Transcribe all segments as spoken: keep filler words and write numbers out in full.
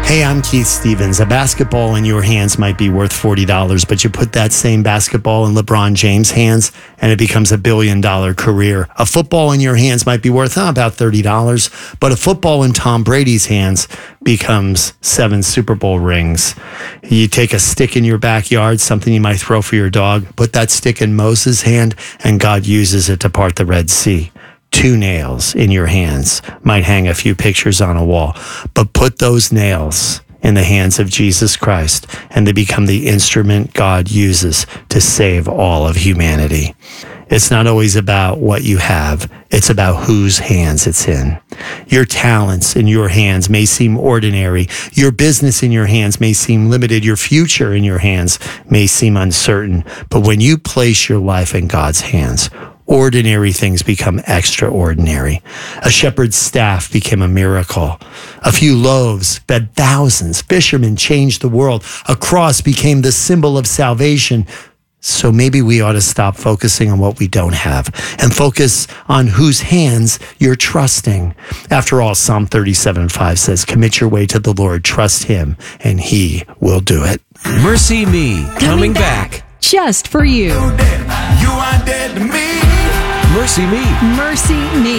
Hey, I'm Keith Stevens. A basketball in your hands might be worth forty dollars, but you put that same basketball in LeBron James' hands and it becomes a billion dollar career. A football in your hands might be worth uh, about thirty dollars, but a football in Tom Brady's hands becomes seven Super Bowl rings. You take a stick in your backyard, something you might throw for your dog, put that stick in Moses' hand, and God uses it to part the Red Sea. Two nails in your hands might hang a few pictures on a wall, but put those nails in the hands of Jesus Christ and they become the instrument God uses to save all of humanity. It's not always about what you have. It's about whose hands it's in. Your talents in your hands may seem ordinary. Your business in your hands may seem limited. Your future in your hands may seem uncertain. But when you place your life in God's hands, ordinary things become extraordinary. A shepherd's staff became a miracle. A few loaves fed thousands. Fishermen changed the world. A cross became the symbol of salvation. So maybe we ought to stop focusing on what we don't have and focus on whose hands you're trusting. After all, Psalm thirty-seven five says, commit your way to the Lord, trust him, and he will do it. Mercy Me, coming, coming back. back. Just for you. You are dead to me. Mercy Me. Mercy Me.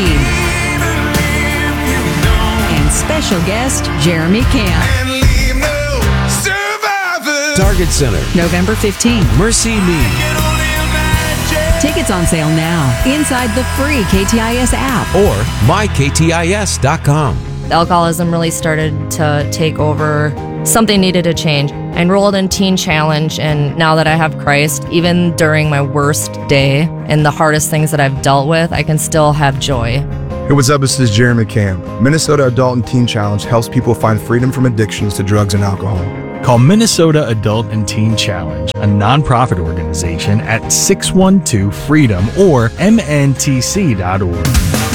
And special guest, Jeremy Camp. And leave no survivors. Target Center. November fifteenth. Mercy Me. Tickets on sale now inside the free K T I S app. Or my K T I S dot com. Alcoholism really started to take over. Something needed to change. I enrolled in Teen Challenge, and now that I have Christ, even during my worst day and the hardest things that I've dealt with, I can still have joy. Hey, what's up? This is Jeremy Camp. Minnesota Adult and Teen Challenge helps people find freedom from addictions to drugs and alcohol. Call Minnesota Adult and Teen Challenge, a nonprofit organization, at six one two freedom or M N T C dot org.